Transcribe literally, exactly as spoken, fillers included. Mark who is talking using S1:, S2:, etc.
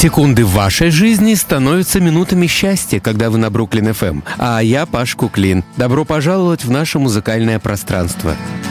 S1: Секунды в вашей жизни становятся минутами счастья, когда вы на Бруклин эф эм. А я Паш Куклин. Добро пожаловать в наше музыкальное пространство.